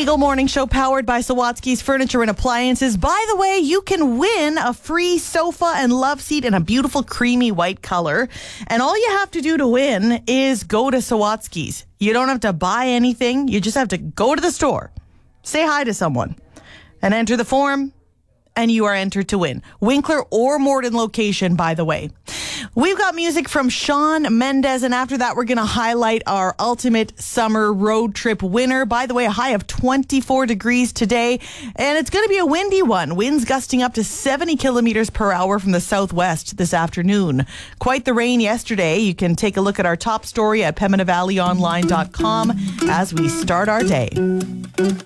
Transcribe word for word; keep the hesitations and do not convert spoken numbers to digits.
Eagle Morning Show powered by Sawatsky's Furniture and Appliances. By the way, you can win a free sofa and love seat in a beautiful creamy white color. And all you have to do to win is go to Sawatsky's. You don't have to buy anything. You just have to go to the store, say hi to someone, and enter the form, and you are entered to win. Winkler or Morden location, by the way. We've got music from Shawn Mendes, and after that, we're going to highlight our ultimate summer road trip winner. By the way, a high of twenty-four degrees today, and it's going to be a windy one. Winds gusting up to seventy kilometers per hour from the southwest this afternoon. Quite the rain yesterday. You can take a look at our top story at pembina valley online dot com as we start our day.